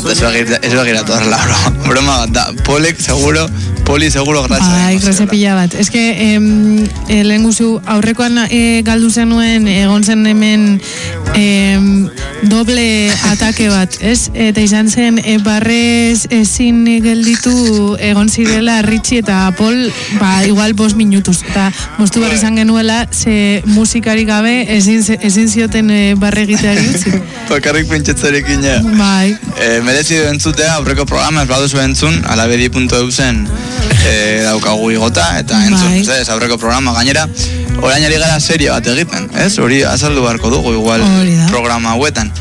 Ez begiratu horrela, broma bat da. Poli seguro gratza. Bai, grazia pila bat. Ez que, lehen guzu, aurrekoan galdu zenuen, egon zen hemen doble atake bat, ez? Eta izan zen, barrez ezin gelditu egon zirela Ritxi eta Pol, igual 5 minutuz. Eta moztu barri izan genuela, ze musikari gabe ezin zioten barre egiteari utzi. Bakarrik pentsatzarekin, ja. Bai. Merezi du entzutea, aurreko programa ez baduzu entzun, alabedi.eu zen daukagu igota, eta entzun, ez aurreko programa gainera, orain ari gara serie bat egiten, ez? Hori azaldu beharko dugu, igual programa hauetan.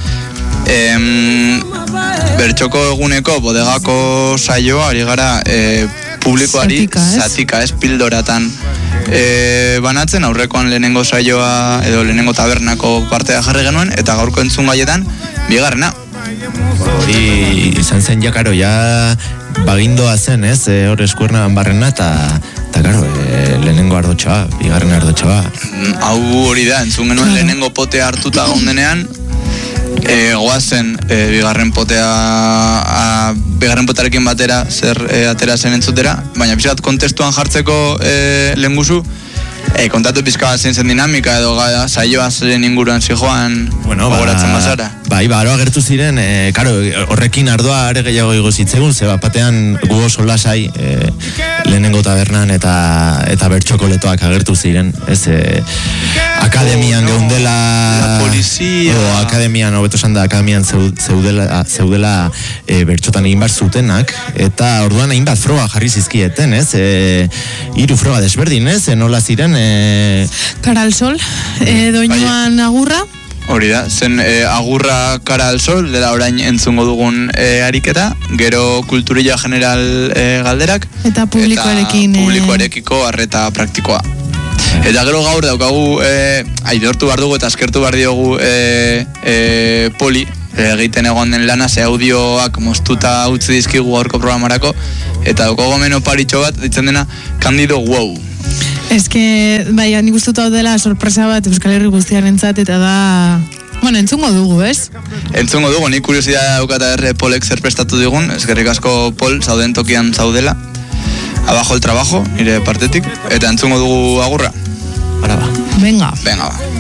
Bertxoko eguneko bodegako saioa ari gara publikoari zatika, ez pildoratan banatzen, aurrekoan lehenengo saioa edo lehenengo tabernako partea jarri genuen, eta gaurko entzun gaietan bigarrena. Hori izan zen jakaro, ja bagindoa zen, ez? Hor eskuerna barrena eta karo, lehenengo ardotxoa, bigarren ardotxoa. Hau hori da, entzun genuen lehenengo potea hartuta gaundenean, goazen bigarren potearekin batera zer atera zen entzutera, baina pixkat kontestuan jartzeko lehen guzu, kontatu pizka zein zen dinamika edo saioa zeren inguruan zijoan gogoratzen bazara. Bai, aro agertu ziren, horrekin ardoa are gehiago igozitzegun, ze batean gu oso lasai lehenengo tabernan eta bertxokoletoak agertu ziren, ez akademian geundela, la polizia, akademian, hobeto esan da, akademian zeudela bertxotan egin bar zutenak, eta orduan egin bat froga jarri zizkieten, ez? 3 froga desberdin, ez? Nola ziren? Cara al sol, doinuan agurra. Hori da, zen agurra cara al sol, dela orain entzungo dugun ariketa, gero kulturilla general galderak, eta publikoarekiko arreta praktikoa. Eta gero gaur daukagu aitortu behar dugu eta eskertu behar diogu Poli egiten egon den lana, ze audioak moztuta utzi dizkigu gaurko programarako, eta daukagu hemen oparitxo bat ditzen dena Candido Wow. Ez que, bai, nik ustuta dela sorpresa bat Euskal Herri guztiarentzat, eta da... Bueno, entzungo dugu, ez? Entzungo dugu, nik kuriosidad daukata Polek zer prestatu digun, eskerrik asko Pol, zauden tokian zaudela. Abajo el trabajo, nire partetik, eta entzungo dugu agurra. Ara ba. Venga. Venga ba.